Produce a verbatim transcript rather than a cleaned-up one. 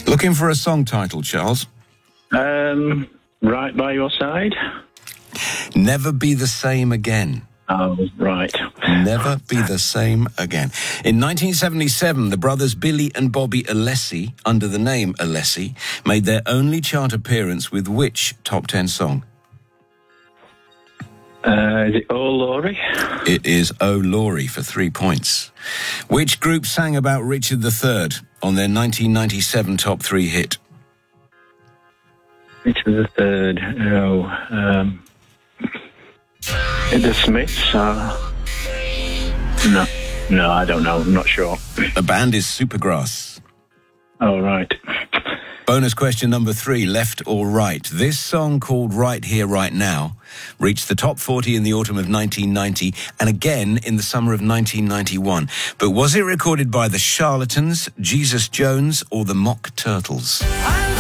Looking for a song title, Charles? Um, Right by Your Side. Never Be the Same Again. Oh, right. Never Be the Same Again. In nineteen seventy-seven, the brothers Billy and Bobby Alessi, under the name Alessi, made their only chart appearance with which top ten song? Uh, is it Oh Laurie? It is Oh Laurie for three points. Which group sang about Richard the Third on their nineteen ninety-seven top three hit? Richard the Third. Oh, um, the Smiths. Uh, no, no, I don't know. I'm not sure. The band is Supergrass. Oh, right. Bonus question number three, left or right? This song called Right Here, Right Now reached the top forty in the autumn of nineteen ninety and again in the summer of nineteen ninety-one. But was it recorded by the Charlatans, Jesus Jones, or the Mock Turtles?